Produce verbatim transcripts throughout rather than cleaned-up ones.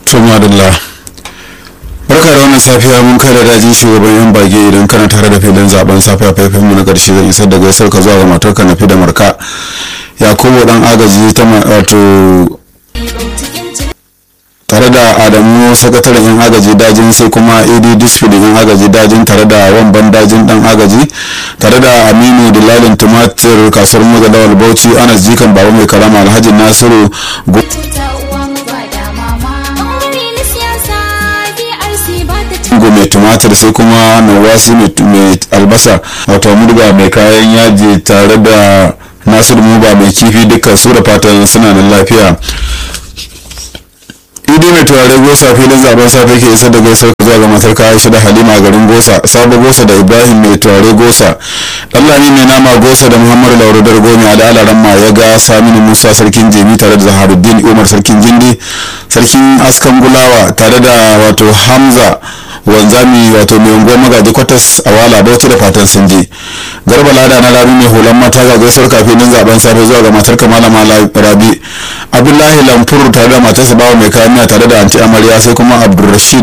Tuma Adalla. Barka da wannan safiya mun kai da dajin shugaban yan bage idan kana tare da filin zaben safiya faifin mu na karshe zan isar da gaisar ka zuwa ga matarka na fi da marka Yakubu dan agaji ta wato tare da Adamu sakataren yan agaji dajin sai kuma Edi Disfid yan agaji dajin tare da Wamban dajin dan agaji tare da Aminu Dilalin Tumatir kasuwar Magadawal Bauchi Anas Jikan Baba mai karama Alhaji Nasiru mai tumatir sai kuma Nawasi mai albasa wato murga mai kayan yaji tare da Nasiru Muba mai kifi dukkan su da fatan suna nan lafiya. Idi mai turare Gosa filin zaben safe ke isar da gaisar zuwa ga matar Aisha da Halima a garin Gosa, Sabo Gosa da Ibrahim mai turare Gosa, Dallami mai nama Gosa da Muhammadu Laurudar Gomi a da Alaramma ya ga Saminu Musa sarkin Jemi tare da Zaharuddin Umar sarkin Jindi, sarkin Askan Gulawa tare da wato Hamza wanzami wato mai unguwar magaji kwatas a wala bauchi da fatan sun je. Garba lada na rabi mai hulan mata ga gaisuwar kafinin zaben safe zuwa ga matar malama rabi. Abdullahi Lamfur tare da matarsa bawa mai kayan miya tare da anti amarya sai kuma Abdulrashid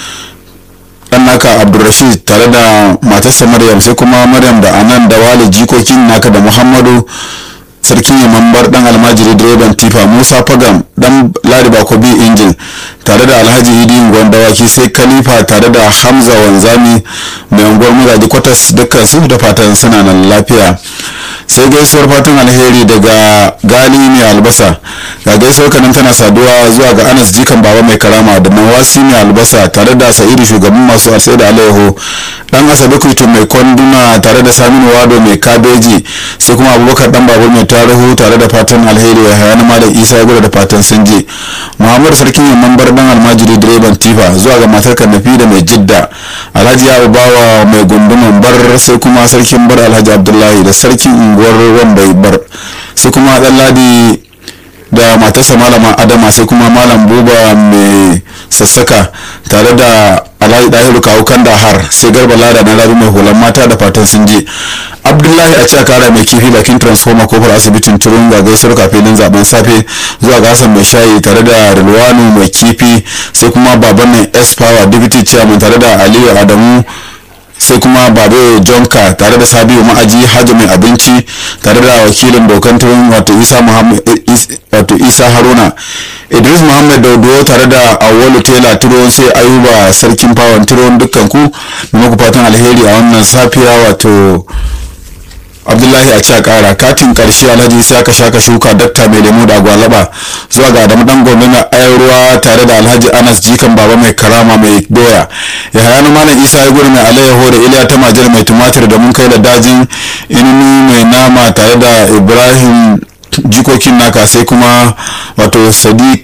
dan naka Abdulrashid tare da matarsa Maryam sai kuma Maryam da Anan da Wali jikokin naka da Muhammadu sarkin yamambar dan almajiri direban tifa Musa Fagam dan Ladi Bakobi injin tare da Alhaji Idi Gwandawaki sai Khalifa tare da Hamza Wanzami mai unguwar Magaji Kwatas dukkan su da fatan suna nan lafiya. Sai gaisuwar fatan alheri daga Gali mai albasa ga gaisuwar kanan tana saduwa zuwa ga Anas Jikan Baba mai karama da Nawasi mai albasa tare da Sa'idu shugaban masu arsai da Alaiho dan Asabe Kuitu mai kwanduna tare da Saminu Wado mai kabeji sai kuma Abubakar dan Babur mai tarihu tare da fatan alheri ya hayana Malam Isa ya gura da fatan sun je. Muhammad sarkin yamman bar dan almajiri direban tifa zuwa ga matar Kanafi da mai jidda Alhaji ya bawa mai gunduman bar sai kuma sarkin bar Alhaji Abdullahi da sarkin unguwar Wambai bar sai kuma dan Ladi da matarsa Malama Adama sai kuma Malam Buba mai sassaka tare da Alhaji Dahiru kawo kanda har sai Garba Lada na rabi mai hulan mata da fatan sun je. Abdullahi a cakara mai kifi bakin transformer kofar asibitin turun ga gaisuwar kafinin zaben safe zuwa ga Hassan mai shayi tare da Rilwanu mai kifi sai kuma baban nan S Power deputy chairman tare da Aliyu Adamu sai kuma Babe Jonka tare da Sabiu Ma'aji Haji mai abinci tare da wakilin dokan turun wato Isa Muhammad wato Isa Haruna Idris Muhammad Daudo tare da Awolu Tela Turon sai Ayuba sarkin Fawon Turon dukkan ku muku fatan alheri a wannan safiya wato Abdullahi a ciya kara katin karshe Alhaji sai aka shaka shuka dakta mai lemu da gwalaba zuwa ga Adamu dan Gombe na ayarwa tare da Alhaji Anas Jikan Baba mai karama mai doya ya hayanu Malam Isa ya guri mai alayyaho da Iliya ta majal mai tumatir da mun kai da dajin inini mai nama tare da Ibrahim jikokin naka sai kuma wato Sadiq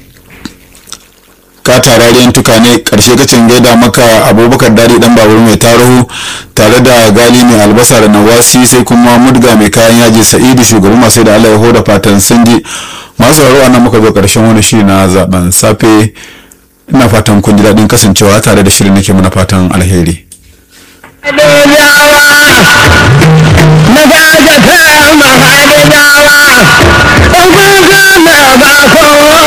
ka tarariyan tukane karshe kacin gaida maka Abubakar Dari dan babur mai tarihu tare da Gali mai albasa da Nawasi sai kuma Mudga mai kayan yaji Sa'idu shugaban masu da Allah ya hoda fatan sanji masu sauraro anan muka zo karshen wani shiri na zaben safe ina fatan kun ji dadin kasancewa tare da shirin nake muna fatan alheri.